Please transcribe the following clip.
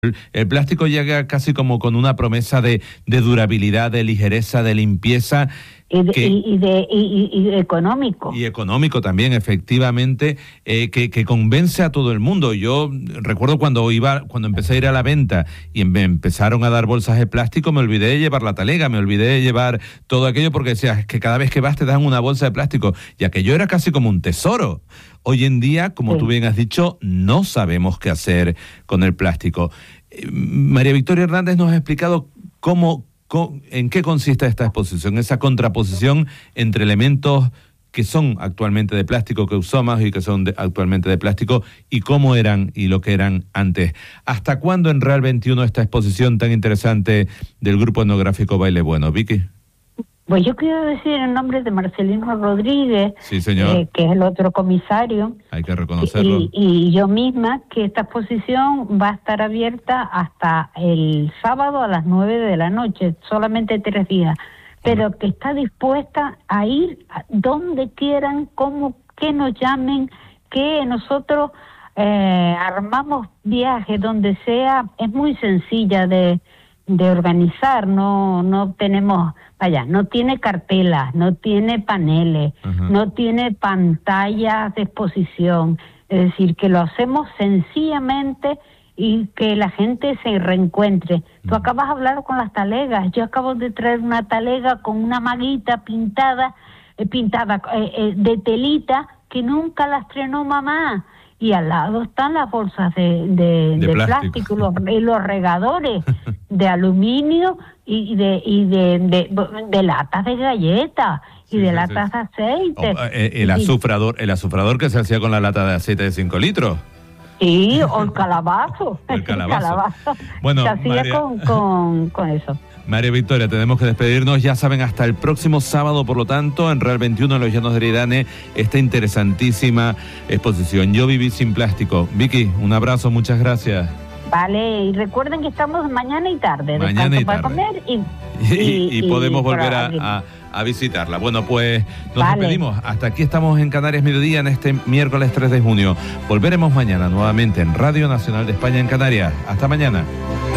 El plástico llega casi como con una promesa de durabilidad, de ligereza, de limpieza. Y económico. Y económico también, efectivamente, que convence a todo el mundo. Yo recuerdo cuando empecé a ir a la venta y me empezaron a dar bolsas de plástico, me olvidé de llevar la talega, me olvidé de llevar todo aquello porque decías, es que cada vez que vas te dan una bolsa de plástico, y aquello era casi como un tesoro. Hoy en día, como tú bien has dicho, no sabemos qué hacer con el plástico. María Victoria Hernández nos ha explicado en qué consiste esta exposición, esa contraposición entre elementos que son actualmente de plástico, que usamos y que son actualmente de plástico, y cómo eran y lo que eran antes. ¿Hasta cuándo en Real 21 esta exposición tan interesante del Grupo Etnográfico Baile Bueno? Vicky. Pues yo quiero decir en nombre de Marcelino Rodríguez, sí, señor, que es el otro comisario, hay que reconocerlo, y yo misma, que esta exposición va a estar abierta hasta el sábado a las 9 de la noche, solamente 3 días, pero que está dispuesta a ir donde quieran, que nos llamen, que nosotros armamos viajes donde sea. Es muy sencilla de organizar, no tenemos, no tiene cartelas, no tiene paneles, no tiene pantallas de exposición, es decir, que lo hacemos sencillamente y que la gente se reencuentre. Tú acabas de hablar con las talegas, yo acabo de traer una talega con una maguita pintada de telita que nunca la estrenó mamá. Y al lado están las bolsas de plástico y los regadores de aluminio y de latas de galletas y de latas de aceite. El azufrador que se hacía con la lata de aceite de 5 litros. Sí, o el calabazo. El calabazo. Bueno, se hacía con eso. María Victoria, tenemos que despedirnos, ya saben, hasta el próximo sábado, por lo tanto, en Real 21, en los Llanos de Eridane, esta interesantísima exposición. Yo viví sin plástico. Vicky, un abrazo, muchas gracias. Vale, y recuerden que estamos mañana y tarde. Mañana y tarde. Para comer y podemos volver a visitarla. Bueno, pues nos despedimos. Hasta aquí estamos en Canarias Mediodía en este miércoles 3 de junio. Volveremos mañana nuevamente en Radio Nacional de España en Canarias. Hasta mañana.